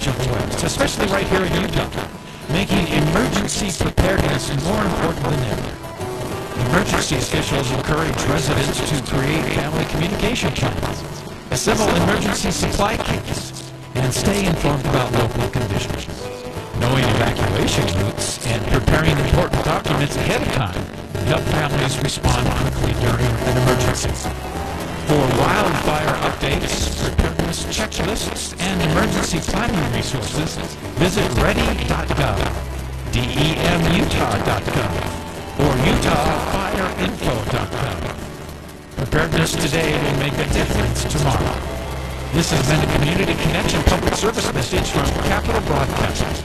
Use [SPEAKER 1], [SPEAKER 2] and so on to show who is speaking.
[SPEAKER 1] much of the West, especially right here in Utah, making emergency preparedness more important than ever. Emergency officials encourage residents to create family communication plans, assemble emergency supply kits, and stay informed about local conditions. Knowing evacuation routes and preparing important documents ahead of time help families respond quickly during an emergency. For wildfire updates, preparedness checklists, and emergency planning resources, visit ready.gov, demutah.gov, or utahfireinfo.gov. Preparedness today will make a difference tomorrow. This has been a Community Connection public service message from Capital Broadcasting.